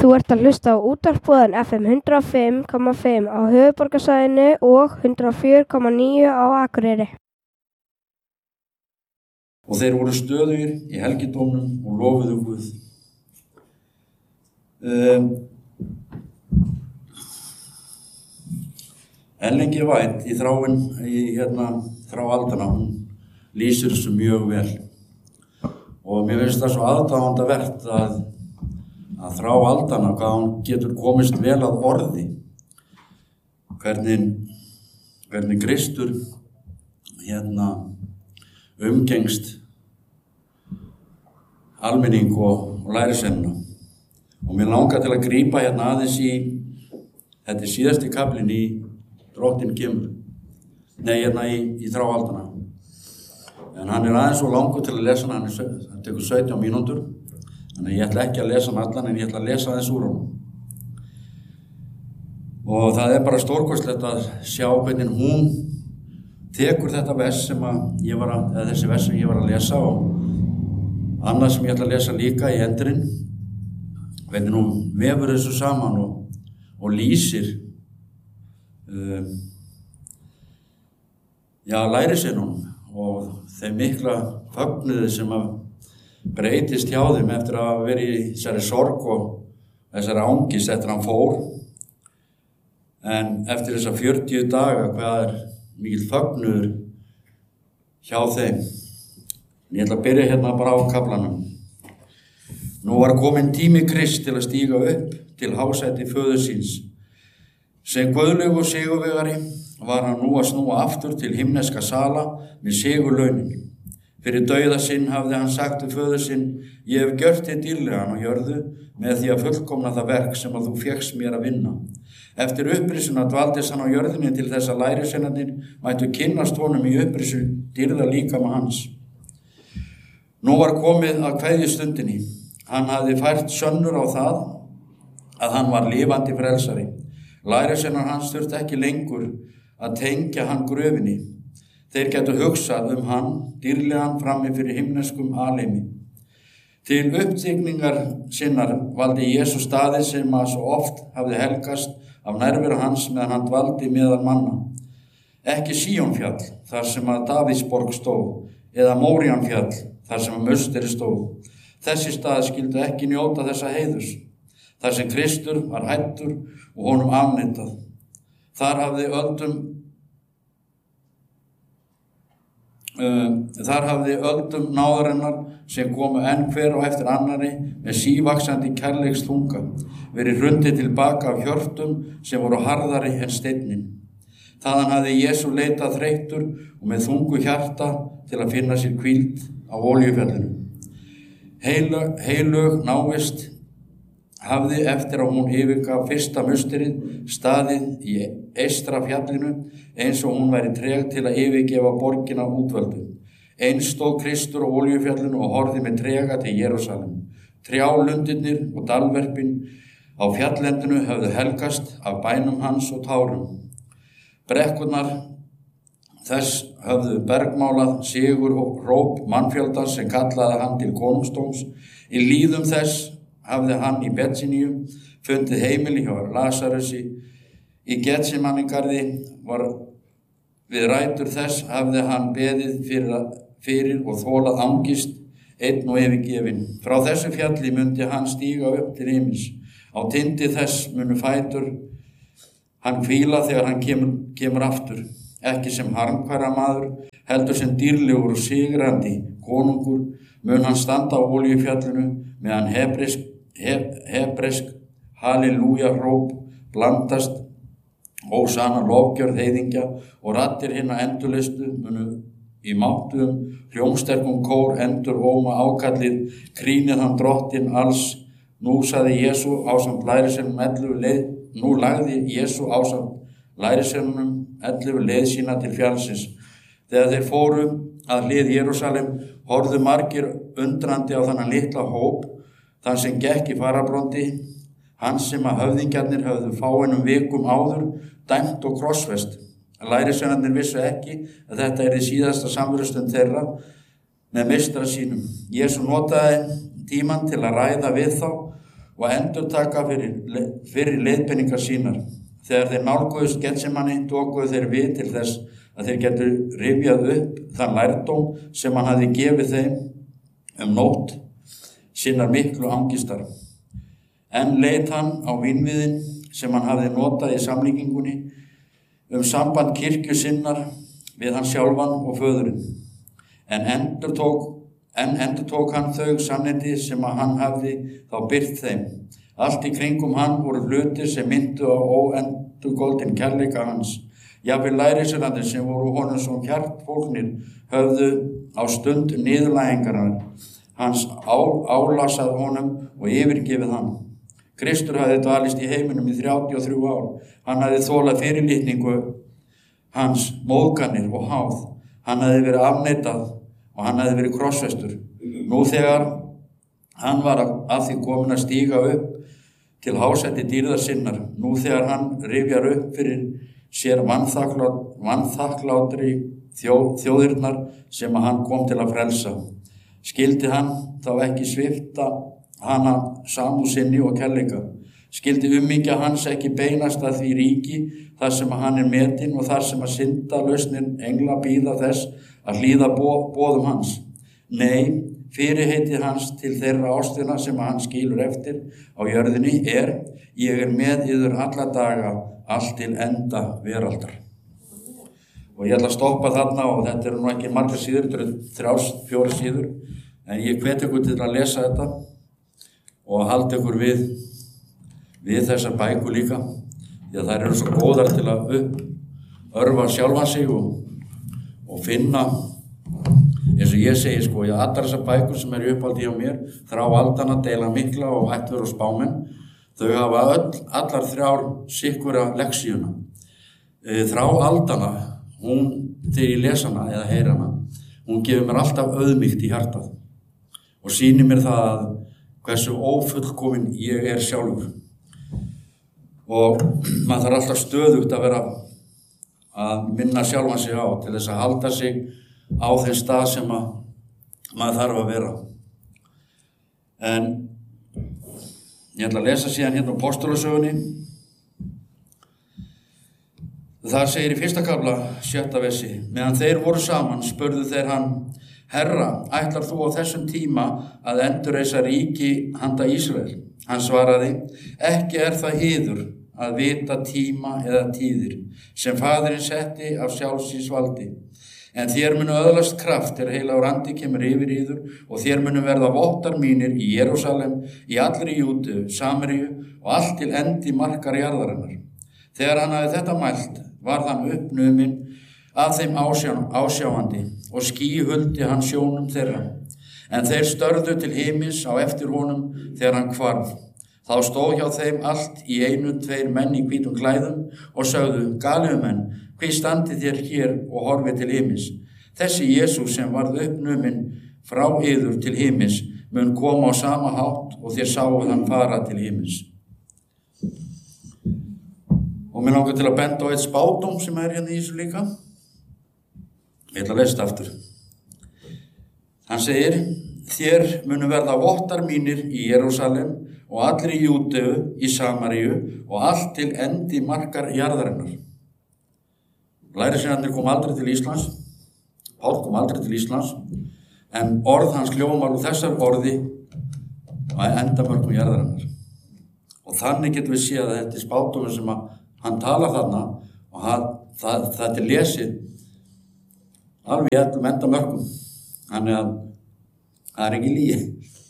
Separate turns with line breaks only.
Þú ert að hlusta á útvarpsboðan FM 105,5 á höfuðborgarsvæðinu og 104,9 á Akureyri.
Og þeir voru stöðugir í helgidómnum og lofuðu Guð. Ellen G. White í Þrá aldanna, hún lýsir þessu mjög vel. Og mér finnst það svo aðdáendavert að Þrá aldanna, hvað hún getur komist vel að orði. Hvernig Kristur umgengst almenning og lærisveinana. Og mér langar til að grípa aðeins í, þetta síðasti kaflinn í Drottinn kemur. Í Þrá aldanna. En hann aðeins svo langur til að lesa hann tekur 17 mínútur. Þannig ég ætla ekki að lesa hann allan, en ég ætla að lesa aðeins úr honum. Og það bara stórkostlegt að sjá hvernig hún tekur þetta vers þessi vers sem ég var að lesa og annað sem ég ætla að lesa líka í endurinn. Hvernig hún vefur þessu saman og lýsir lærisveinunum og þeim mikla fögnuði sem breytist hjá þeim eftir að hafa verið í þessari sorg og þessari angist eftir hann fór. En eftir þessa 40 daga, hvað mikill fögnuður hjá þeim. Ég ætla að byrja bara á kaflanum. Nú var kominn tími Krists til að stíga upp til hásæti föður síns. Sem guðlegur sigurvegari var hann nú að snúa aftur til himneska sala með sigurlaunin. Fyrir dauða sinn hafði hann sagt við föður sinn: ég hef gjört þig dýrlegan á jörðu með því að fullkomna það verk sem að þú fékkst mér að vinna. Eftir upprisuna dvaldist hann á jörðinni til þess að lærisveinarnir mættu kynnast honum í upprisu dýrða líkama hans. Nú var komið að kveðjustundinni. Hann hafði fært sönnur á það að hann var lifandi frelsari. Lærisveinar hans þurfti ekki lengur að tengja hann gröfinni. Þeir gætu hugsað hann dýrlegan frammi fyrir himneskum alheimi. Til uppþykningar sinnar valdi Jesús staði sem að svo oft hafði helgast af nærveru hans meðan hann dvaldi meðal manna. Ekki Síónfjall, þar sem að Davíðsborg stóð, eða Móríanfjall, þar sem að Musteri stóð. Þessi stað skyldu ekki njóta þessa heiðurs, þar sem Kristur var hættur og honum afneitað. Þar hafði öldum náðarinnar sem komu enn hver og eftir annari með sívaxandi kærleiksþunga verið hrundið tilbaka af hjörtum sem voru harðari en steinninn. Þaðan hafði Jesú leitað þreyttur og með þungu hjarta til að finna sér hvíld á Olíufjallinu. Heilög návist hafði eftir að hún yfirgaf fyrsta musterið staðið í eystra fjallinu eins og hún væri treg til að yfirgefa borgina útvöldu. Eins stóð Kristur á Olíufjallinu og horfði með trega til Jerúsalem. Trjálundirnir og dalverpin á fjallendinu höfðu helgast af bænum hans og tárum. Brekkurnar þess höfðu bergmálað sigur og hróp mannfjöldans sem kallaði hann til konungsdóms. Í líðum þess hafði hann í Betsíníu fundið heimili hjá Lasarusi. Í Getsemannigarði var við rætur þess hafði hann beðið fyrir og þolað angist, einn og yfirgefinn. Frá þessu fjalli mundi hann stíga upp til himins. Á tindi þess munu fætur hann hvíla þegar hann kemur aftur. Ekki sem harmkværa maður, heldur sem dýrlegur og sigrandi konungur mun hann standa á Olíufjallinu meðan hebresk halleluja hróp blandast ósanna lofgjörð heiðingja og raddir hinna endurlistu munu í máttuðum hljómsterkum kór endur óma ákallið: krýnið hann Drottinn alls. Nú lagði Jesú ásamt lærisveinunum 11 leið sína til fjallsins. Þegar þeir fóru að hlið Jerúsalem horfðu margir undrandi á þennan litla hóp, þann sem gekk í fararbrondi, hans sem að höfðingjarnir höfðu fáeinum vikum áður dæmt og krossfest. Lærisveinarnir vissu ekki að þetta yrði síðasta samverustund þeirra með meistara sínum. Jesú notaði tímann til að ræða við þá og endurtaka fyrir leiðbeiningar sínar. Þegar þeir nálguðust Getsemani tókuðu þeir við til þess að þeir getur rifjað upp þann lærdóm sem hann hafði gefið þeim nótt sinnar miklu angistar. En leit hann á vínviðin sem hann hafði notað í samlíkingunni samband kirkju sinnar við hann sjálfan og föðurinn. En endurtók hann þau sannindi sem að hann hafði þá birt þeim. Allt í kringum hann voru hlutir sem myndu á óendurgoldinn kærleika hans. Jafnvel lærisveinarnir sem voru honum svo hjartfólgnir höfðu á stund niðurlægingarinnar hans álasað honum og yfirgefið hann. Kristur hafði dvalist í heiminum í 33 ár. Hann hafði þolað fyrirlitningu hans, móðganir og háð. Hann hafði verið afneitað og hann hafði verið krossfestur. Nú þegar hann var að því komin að stíga upp til hásæti dýrðar sinnar, nú þegar hann rifjar upp fyrir sér vanþakklátri þjóðirnar sem að hann kom til að frelsa. Skildi hann þá ekki svipta hana samúð sinni og kærleika? Skildi ummyggja hans ekki beinast að því ríki þar sem hann metinn og þar sem að syndalausnin engla bíða þess að hlýða boðum hans? Nei, fyrirheiti hans til þeirra ástina sem hann skilur eftir á jörðinni ég með yður alla daga, allt til enda veraldar. Og ég ætla að stoppa þarna og þetta eru nú ekki margar síður, þetta eru 3-4 síður, en ég hvet ykkur til að lesa þetta og halda ykkur við þessar bækur líka, því að þær eru svo góðar til að örfa sjálfan sig og finna, eins og ég segi sko, ég allar þessar bækur sem eru uppáldi á mér, Þrá aldanna, Deila mikla og Ættför og spámenn, þau hafa allar 3 sikkura lexíuna. Þrá aldanna, þegar ég les hana eða heyra hana, hún gefur mér alltaf auðmýkt í hjartað og sýnir mér það hversu ófullkomin ég sjálfur. Og maður þarf alltaf stöðugt að vera að minna sjálfan sig á til þess að halda sig á þeim stað sem maður þarf að vera. En ég ætla að lesa síðan hérna á Postulasögunni. Það segir í 1. kafla 6. versi: Meðan þeir voru saman spurðu þeir hann: Herra, ætlar þú á þessum tíma að endurreisa ríki handa Ísrael? Hann svaraði: Ekki það yður að vita tíma eða tíðir sem Faðirinn setti af sjálfsins valdi. En þér munu öðlast kraft heilagur andi kemur yfir yður og þér munu verða vottar mínir í Jerúsalem, í allri Júdeu, Samaríu og allt til endi markar jarðarinnar. Þegar hann hafði þetta mælt, varð hann uppnuminn af þeim ásjáandi og ský huldi hann sjónum þeirra. En þeir störðu til himins á eftir honum þegar hann hvarf. Þá stóð hjá þeim allt í einu 2 menn í hvítum klæðum og sögðu: Galílumenn, hví standið þér hér og horfið til himins? Þessi Jesús sem varð uppnuminn frá yður til himins mun koma á sama hátt og þér sáuð hann fara til himins. Og mér langar til að benda á eitt spádóm sem hérna í þessu líka. Ég ætla að lesa þetta aftur. Hann segir: Þér munu verða vottar mínir í Jerúsalem og allir í Júdeu, í Samaríu og allt til endi markar jarðarinnar. Lærisveinarnir kom aldrei til Íslands, Páll kom aldrei til Íslands, en orð hans hljómar úr þessar orði að endamörkum jarðarinnar. Og þannig getum við séð að þetta spádómur sem hann talar þarna og þetta lesið alveg í endamörkum. Þannig að það ekki lygi.